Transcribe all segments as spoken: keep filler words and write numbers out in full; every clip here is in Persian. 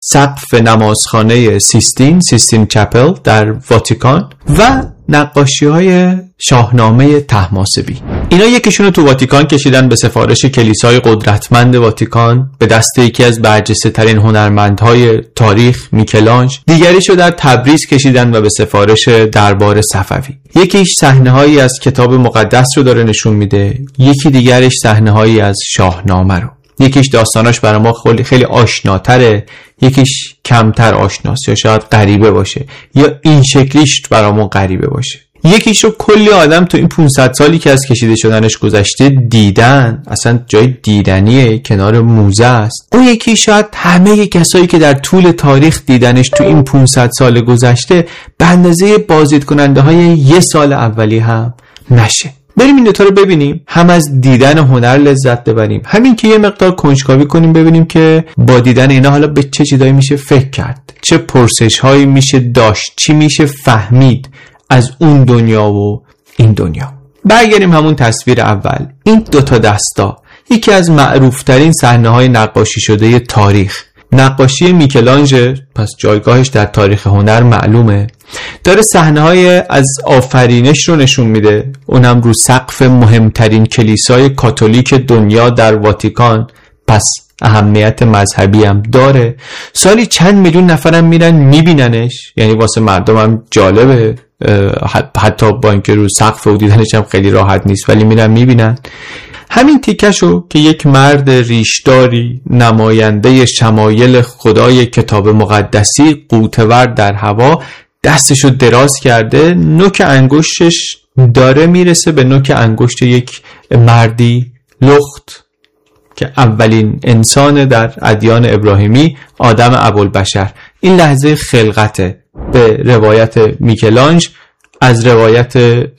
سقف نمازخانه سیستین سیستین چپل در واتیکان و نقاشی‌های شاهنامه طهماسبی. اینا یکیشون رو تو واتیکان کشیدن به سفارش کلیسای قدرتمند واتیکان به دست یکی از برجسته‌ترین هنرمندهای تاریخ میکلانژ. دیگریشو در تبریز کشیدن و به سفارش دربار صفوی. یکیش صحنه‌هایی از کتاب مقدس رو داره نشون میده، یکی دیگرش صحنه‌هایی از شاهنامه رو. یکیش داستاناش برای ما خیلی خیلی آشناتره، یکیش کمتر آشناست یا شاید غریبه باشه یا این شکلیش برای ما غریبه باشه. یکیش رو کلی آدم تو این پانصد سالی که از کشیده شدنش گذشته دیدن، اصلا جای دیدنیه، کنار موزه است. اون یکی شاید همه کسایی که در طول تاریخ دیدنش تو این پانصد سال گذشته به اندازه بازدید کننده های یه سال اولی هم نشه. بریم این دوتا رو ببینیم، هم از دیدن هنر لذت ببریم، همین که یه مقدار کنجکاوی کنیم ببینیم که با دیدن اینا حالا به چه چیزایی میشه فکر کرد، چه پرسش هایی میشه داشت، چی میشه فهمید از اون دنیا و این دنیا. برگردیم همون تصویر اول. این دوتا دستا یکی از معروفترین صحنه های نقاشی شده تاریخ، نقاشی میکلانژ، پس جایگاهش در تاریخ هنر معلومه. داره صحنه‌های از آفرینش رو نشون میده، اونم رو سقف مهمترین کلیسای کاتولیک دنیا در واتیکان، پس اهمیت مذهبی هم داره. سالی چند میلیون نفرم میرن میبیننش، یعنی واسه مردم هم جالبه، حتی با اینکه رو سقف و دیدنش هم خیلی راحت نیست ولی میرن میبینن. همین تیکشو که یک مرد ریشداری نماینده شمایل خدای کتاب مقدسی قوطه‌ور در هوا دستشو دراز کرده، نوک انگشتش داره میرسه به نوک انگشت یک مردی لخت که اولین انسان در ادیان ابراهیمی، آدم ابوالبشر. این لحظه خلقته به روایت میکلانژ از روایت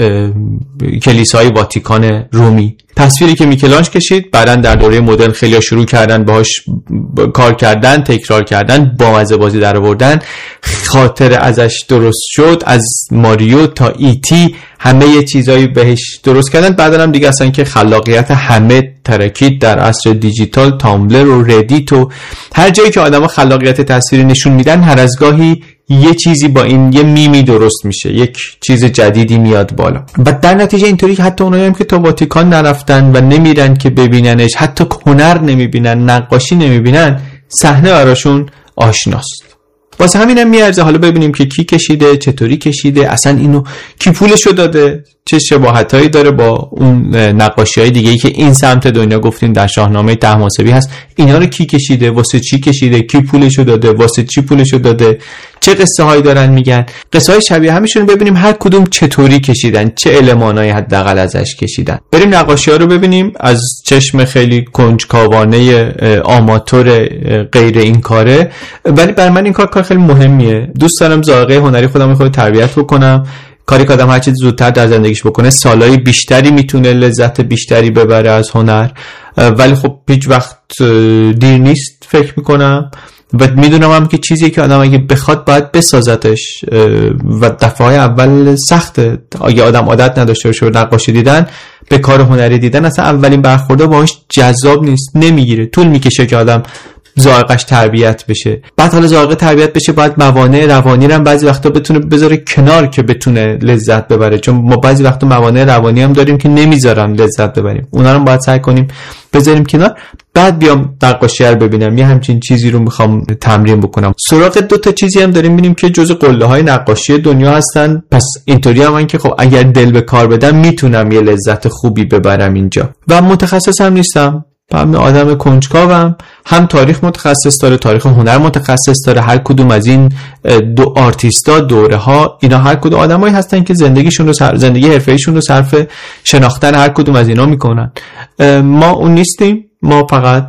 کلیسای واتیکان رومی. تصویری که میکلانژ کشید، بعداً در دوره مدرن خیلی شروع کردن باهاش کار کردن، تکرار کردن، بامزه بازی در آوردن. خاطر ازش درست شد، از ماریو تا ایتی همه یه چیزایی بهش درست کردن. بعداً هم دیگه اصلا که خلاقیت همه ترکید در عصر دیجیتال، تامبلر و ردیت و هر جایی که آدما خلاقیت تصویری نشون میدن، هر از گاهی یه چیزی با این یه میمی درست میشه، یک چیز جدیدی میاد بالا. و در نتیجه اینطوری حتی اونایی هم که تا واتیکان نرفتن و نمیرن که ببیننش، حتی هنر نمیبینن، نقاشی نمیبینن، صحنه براشون آشناست. واسه همینم میارزه حالا ببینیم که کی کشیده، چطوری کشیده، اصلا اینو کی پولشو داده، چه شباهتایی داره با اون نقاشی‌های دیگه‌ای که این سمت دنیا گفتیم در شاهنامه طهماسبی هست. اینا رو کی کشیده، واسه چی کشیده، کی پولشو داده، واسه چی پولشو داده، چه قصه هایی دارن میگن. قصه های شبیه همشون رو ببینیم هر کدوم چطوری کشیدن، چه المانایی حداقل ازش کشیدن. بریم نقاشی‌ها رو ببینیم از چشم خیلی کنجکاوانه آماتور غیر این کاره، ولی برای من این کار کار خیلی مهمیه. دوست دارم ذائقه هنری خودم خود تربیت بکنم. کاری که آدم هر چیز زودتر در زندگیش بکنه، سالهای بیشتری میتونه لذت بیشتری ببره از هنر، ولی خب هیچ وقت دیر نیست فکر میکنم و میدونم هم که چیزی که آدم اگه بخواد باید بسازتش و دفعه اول سخته. اگه آدم عادت نداشته باشه به نقاشی دیدن، به کار هنری دیدن، اصلا اولین برخورده باهاش جذاب نیست، نمیگیره، طول میکشه که آدم ذائقه‌اش تربیت بشه. بعد حالا ذائقه تربیت بشه، باید موانع روانی رو هم بعضی وقتا بتونه بذاره کنار که بتونه لذت ببره، چون ما بعضی وقتا موانع روانی هم داریم که نمیذارن لذت ببریم، اونا رو باید سعی کنیم بذاریم کنار. بعد بیام نقاشی رو ببینم، یه همچین چیزی رو میخوام تمرین بکنم. سراغ دو تا چیزی هم داریم میبینیم که جزء قله‌های نقاشی دنیا هستن، پس اینطوری هم که خب اگر دل به کار بدم میتونم یه لذت خوبی ببرم اینجا. و متخصص هم نیستم، هم آدم کنجکاوم، هم تاریخ متخصص داره، تاریخ هنر متخصص داره. هر کدوم از این دو آرتیستا، دوره ها، اینا هر کدوم آدمایی هستن که زندگیشون رو سر... زندگی حرفه‌ایشون رو صرف شناختن هر کدوم از اینا میکنن. ما اون نیستیم، ما فقط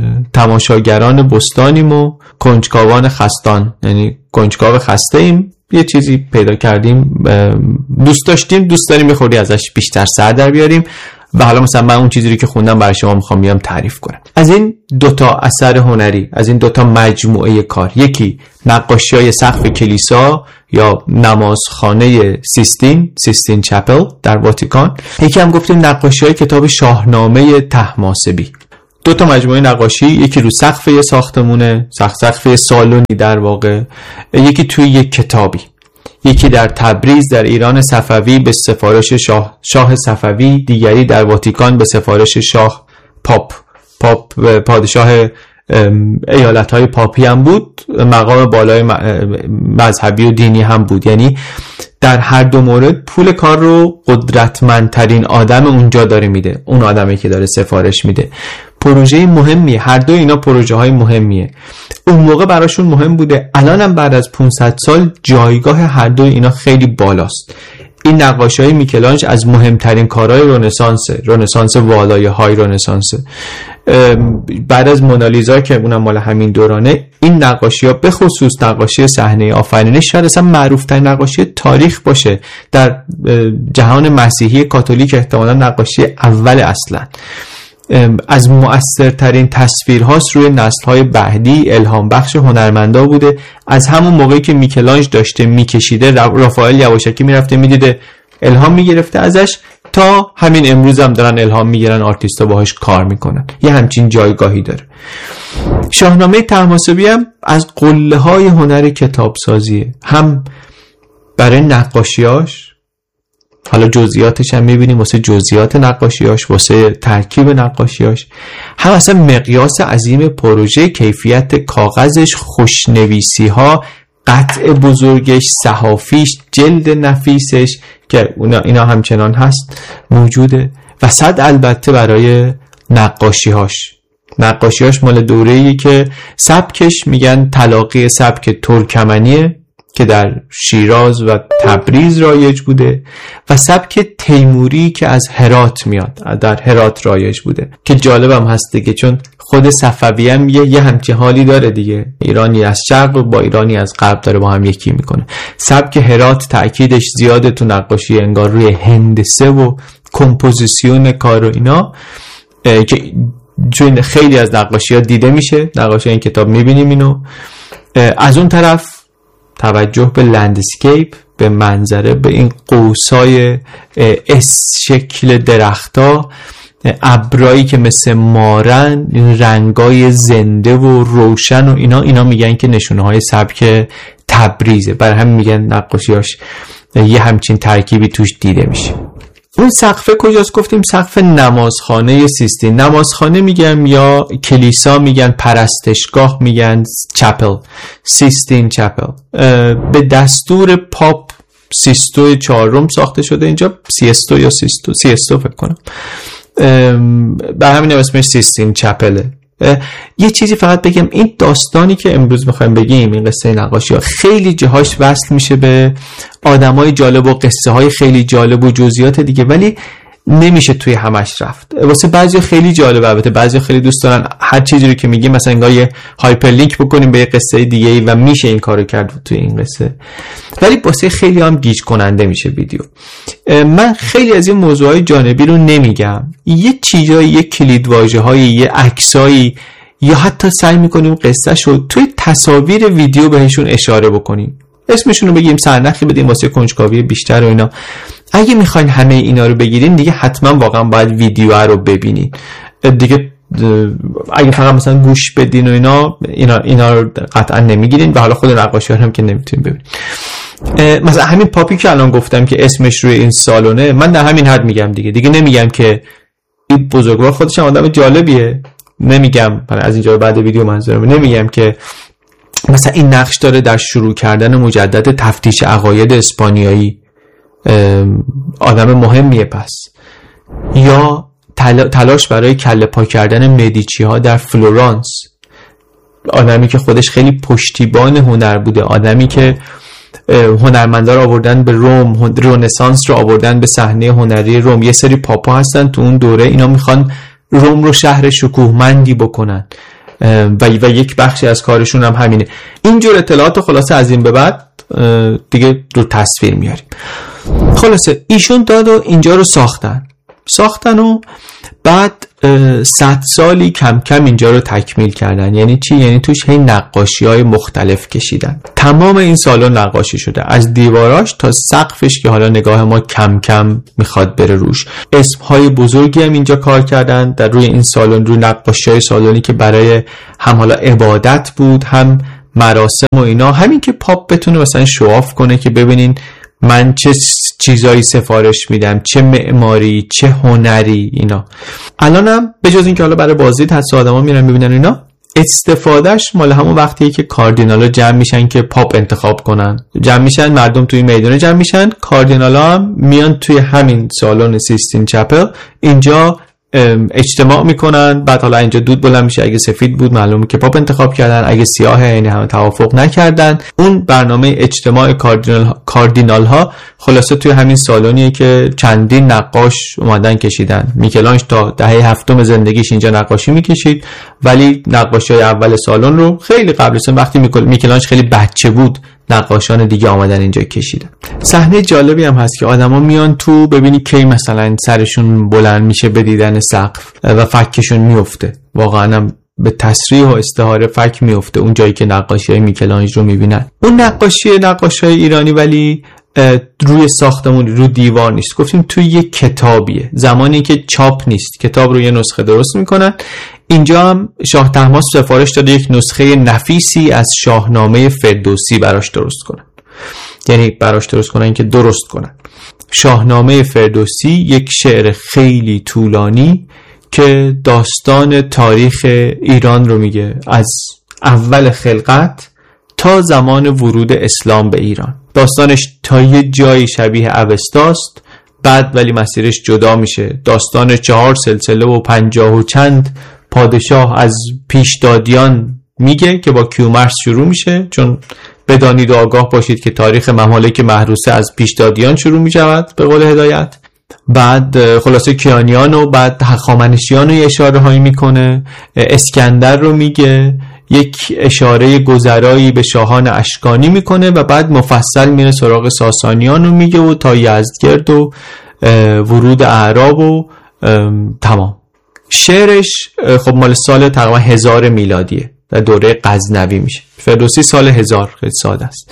تماشاگران بستانیم و کنجکاوان خستان، یعنی کنجکاو خسته ایم. یه چیزی پیدا کردیم، دوست داشتیم، دوست داریم بخوری ازش بیشتر سر در بیاریم و حالا مثلا من اون چیزی رو که خوندم برای شما میخوام بیام تعریف کنم. از این دوتا اثر هنری، از این دوتا مجموعه کار، یکی نقاشی‌های سقف کلیسا یا نمازخانه سیستین سیستین چپل در واتیکان، یکی هم گفتیم نقاشی‌های کتاب شاهنامه طهماسبی. دو تا مجموعه نقاشی، یکی رو سقف یه ساختمونه، سقف سقف سالونی در واقع، یکی توی یک کتابی. یکی در تبریز در ایران صفوی به سفارش شاه شاه صفوی، دیگری در واتیکان به سفارش شاه پاپ پاپ پادشاه ایالت‌های پاپی هم بود، مقام بالای مذهبی و دینی هم بود. یعنی در هر دو مورد پول کار رو قدرتمندترین آدم اونجا داره میده، اون آدمی که داره سفارش میده. پروژه مهمیه، هر دو اینا پروژه های مهمیه. اون موقع براشون مهم بوده، الان هم بعد از پانصد سال جایگاه هر دو اینا خیلی بالاست. این نقاشی های میکلانج از مهمترین کارهای رنسانس، رنسانس والای های رنسانس. بعد از مونالیزا که اونم مال همین دورانه، این نقاشی ها به خصوص نقاشی صحنه آفرینش شاید اصلا معروف ترین نقاشی تاریخ باشه. در جهان مسیحی کاتولیک احتمالاً نقاشی اول اصلا. از مؤثرترین تصویرهاست روی نسل‌های بعدی، الهام بخش هنرمندا بوده. از همون موقعی که میکلانج داشته میکشیده، رافائل یواشکی میرفته میدیده، الهام میگرفته ازش، تا همین امروز هم دارن الهام میگیرن، آرتیستا باهاش کار میکنن. یه همچین جایگاهی داره. شاهنامه طهماسبی هم از قله‌های هنر کتابسازیه، هم برای نقاشیاش، حالا جزئیاتش هم میبینیم واسه جزئیات نقاشیاش، واسه ترکیب نقاشیاش، هم اصلا مقیاس عظیم پروژه، کیفیت کاغذش، خوشنویسی ها، قطع بزرگش، صحافیش، جلد نفیسش که اونا اینا همچنان هست موجوده. و صد البته برای نقاشیهاش. نقاشیهاش مال دوره‌ای که سبکش میگن تلاقی سبک ترکمنیه که در شیراز و تبریز رایج بوده، و سبک تیموری که از هرات میاد، در هرات رایج بوده. که جالبم هست دیگه، چون خود صفوی هم یه, یه همچین حالی داره دیگه، ایرانی از شرق و با ایرانی از غرب داره با هم یکی میکنه. سبک هرات تأکیدش زیاده تو نقاشی، انگار روی هندسه و کمپوزیسیون کار و اینا، که چون خیلی از نقاشی ها دیده میشه، نقاشی این کتاب میبینیم اینو. از اون طرف توجه به لندسکیپ، به منظره، به این قوسای اس شکل درختا، ابرایی که مثل مارن، این رنگای زنده و روشن و اینا اینا میگن که نشونه های سبک تبریزه. برای همین میگن نقاشیاش یه همچین ترکیبی توش دیده میشه. اون سقفه کجاست؟ گفتیم سقف نمازخانه سیستین. نمازخانه میگم یا کلیسا میگن، پرستشگاه میگن، چپل، سیستین چپل. به دستور پاپ سیستو چهارم ساخته شده اینجا، سیستو یا سیستو سیستو فکر کنم، به همین اسمش سیستین چپله. یه چیزی فقط بگم، این داستانی که امروز میخوایم بگیم، این قصه نقاشی ها خیلی جاهاش وصل میشه به آدمای جالب و قصه های خیلی جالب و جزئیات دیگه، ولی نمیشه توی همش رفت. واسه بعضی خیلی جالبه، البته بعضی خیلی دوست دارن هر چیزی رو که میگیم مثلا انگار یه هایپرلینک بکنیم به یه قصه دیگه ای و میشه این کارو کرد توی این قصه، ولی واسه خیلی هم گیج کننده میشه ویدیو. من خیلی از این موضوعات جانبی رو نمیگم، یه چیزایی، یه کلیدواژه‌هایی، یه عکسایی، یا حتی سعی میکنیم قصه شو توی تصاویر ویدیو بهشون اشاره بکنیم، اسمشون رو بگیم، سرنخی بدیم واسه کنجکاوی بیشتر و اینا. اگه میخواین همه اینا رو بگیرین دیگه حتما واقعا باید ویدیو رو ببینین دیگه. اگه فقط مثلا گوش بدین و اینا اینا اینا رو قطعا نمیگیرین، و حالا خود نقاشی هم که نمیتونین ببینین. مثلا همین پاپی که الان گفتم که اسمش روی این سالونه، من در همین حد میگم دیگه دیگه نمیگم که این بزرگوار خودش هم آدم جالبیه، نمیگم از اینجا بعد ویدیو منظورم، نمیگم که مثلا این نقش داره در شروع کردن مجدد تفتیش عقاید اسپانیایی، آدم مهمیه پس، یا تلاش برای کله پا کردن مدیچی ها در فلورانس، آدمی که خودش خیلی پشتیبان هنر بوده، آدمی که هنرمندا رو آوردن به روم، رنسانس رو آوردن به صحنه هنری روم. یه سری پاپا هستن تو اون دوره، اینا میخوان روم رو شهر شکوهمندی بکنن و و یک بخشی از کارشون هم همینه. اینجور اطلاعات خلاصه از این به بعد دیگه رو تصویر میاریم. خلاصه ایشون داد و اینجا رو ساختن ساختن و بعد صد سالی کم کم اینجا رو تکمیل کردن. یعنی چی؟ یعنی توش هی نقاشی های مختلف کشیدن. تمام این سالن نقاشی شده، از دیواراش تا سقفش که حالا نگاه ما کم کم میخواد بره روش. اسم های بزرگی هم اینجا کار کردن در روی این سالن، روی نقاشی های سالنی که برای هم حالا عبادت بود، هم مراسم و اینا. همین که پاپ بتونه مثلا شواف کنه که ببینین من چه چیزایی سفارش میدم، چه معماری، چه هنری، اینا. الانم به جز این که حالا برای بازدید هست آدما میرن میبینن اینا، استفادهش مال همون وقتیه که کاردینالا جمع میشن که پاپ انتخاب کنن. جمع میشن، مردم توی میدون جمع میشن، کاردینالا هم میان توی همین سالن سیستین چپل اینجا اجتماع میکنن. بعد حالا اینجا دود بلند میشه، اگه سفید بود معلومه که پاپ انتخاب کردن، اگه سیاه یعنی همه توافق نکردن. اون برنامه اجتماع کاردینال, کاردینال ها خلاصه توی همین سالونیه که چندین نقاش اومدن کشیدن. میکلانج تا دهه هفتم زندگیش اینجا نقاشی میکشید، ولی نقاشی های اول سالن رو خیلی قبل از وقتی میکلانج خیلی بچه بود نقاشان دیگه آمدن اینجا کشیدن. صحنه جالبی هم هست که آدما میان تو، ببینی کی مثلا سرشون بلند میشه به دیدن سقف و فکشون میفته. واقعا هم به تصریح و استعاره فک میفته اون جایی که نقاشی های میکلانج رو میبینن. اون نقاشی نقاشی های ایرانی ولی روی ساختمون، رو دیوار نیست. گفتیم توی یک کتابیه، زمانی که چاپ نیست کتاب رو یه نسخه درست میکنن. اینجا هم شاه طهماسب سفارش داده یک نسخه نفیسی از شاهنامه فردوسی براش درست کنن. یعنی براش درست کنن که درست کنن. شاهنامه فردوسی یک شعر خیلی طولانی که داستان تاریخ ایران رو میگه، از اول خلقت تا زمان ورود اسلام به ایران. داستانش تا یه جایی شبیه اوستاست، بعد ولی مسیرش جدا میشه. داستان چهار سلسله و پنجاه و چند پادشاه از پیشدادیان میگه که با کیومرث شروع میشه، چون بدانید و آگاه باشید که تاریخ ممالک محروسه از پیشدادیان شروع میشود به قول هدایت. بعد خلاصه کیانیان و بعد هخامنشیان رو اشاره هایی میکنه، اسکندر رو میگه، یک اشاره گذرایی به شاهان اشکانی میکنه و بعد مفصل میره سراغ ساسانیان رو میگه و تا یزدگرد و ورود اعراب و تمام. شعرش خب مال سال تقریبا هزار میلادیه، در دوره غزنوی میشه. فردوسی سال هزار، خیلی ساده است.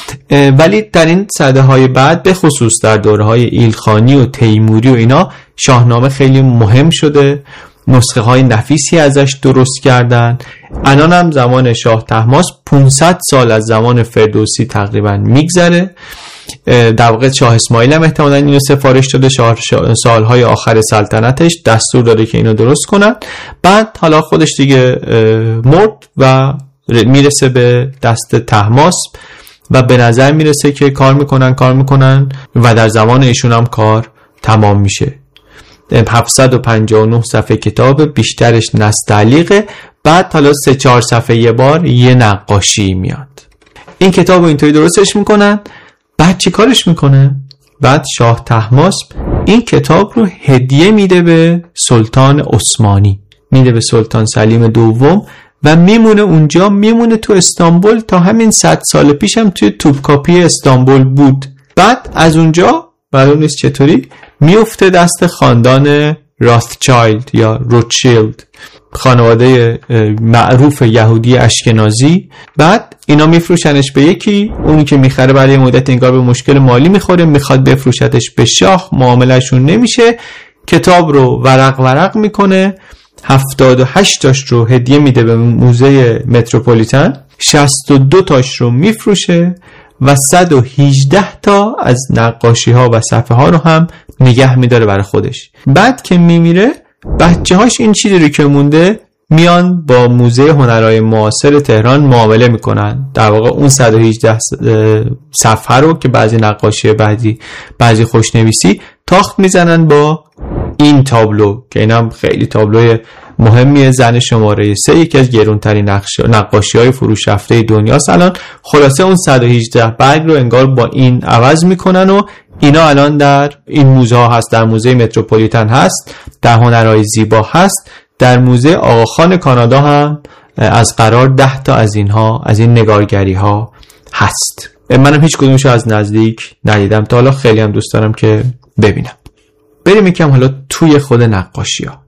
ولی در این سده های بعد به خصوص در دوره های ایلخانی و تیموری و اینا شاهنامه خیلی مهم شده، نسخه های نفیسی ازش درست کردن. الان هم زمان شاه طهماسب پانصد سال از زمان فردوسی تقریبا میگذره. در واقع شاه اسماعیل هم احتمالاً اینو سفارش داده، شاه سالهای آخر سلطنتش دستور داده که اینو درست کنن. بعد حالا خودش دیگه مرد و میرسه به دست طهماسب و به نظر میرسه که کار میکنن کار میکنن و در زمان ایشون هم کار تمام میشه. هفتصد و پنجاه و نه صفحه کتاب، بیشترش نستعلیقه. بعد حالا سه چهار صفحه یه بار یه نقاشی میاد. این کتاب رو اینطوری درستش میکنن. بعد چی کارش میکنه؟ بعد شاه طهماسب این کتاب رو هدیه میده به سلطان عثمانی، میده به سلطان سلیم دوم و میمونه اونجا، میمونه تو استانبول تا همین صد سال پیش هم توی توپکاپی استانبول بود. بعد از اونجا معلوم نیست چطوری میفته دست خاندان راثچایلد یا روتشیلد، خانواده معروف یهودی اشکنازی. بعد اینا میفروشنش به یکی، اونی که میخره برای مدت انگار به مشکل مالی میخوره، میخواد بفروشتش به شاه، معاملهشون نمیشه، کتاب رو ورق ورق میکنه، هفتاد و هشت تاش رو هدیه میده به موزه متروپولیتن، شصت و دو تاش رو میفروشه و صد و هجده تا از نقاشی ها و صفحه ها رو هم نگه میداره برای خودش. بعد که میمیره بچه هاش این چیزی رو که مونده میان با موزه هنرهای معاصر تهران معامله میکنن. در واقع اون صد و هجده صفحه رو که بعضی نقاشی بعضی بعضی خوشنویسی تاخت میزنن با این تابلو که اینم خیلی تابلوی مهمیه، زن شماره سه، یکی از گرونترین نقاشی های فروش رفته دنیاست الان. خلاصه اون صد و هجده برگ رو انگار با این عوض میکنن و اینا الان در این موزه ها هست. در موزه متروپولیتن هست، در هنرهای زیبا هست، در موزه آقاخان کانادا هم از قرار ده تا از اینها، از این نگارگری ها هست. منم هیچ کدومشو از نزدیک ندیدم تا حالا، خیلی هم دوست دارم که ببینم. بریم یکم حالا توی خود نقاشی ها.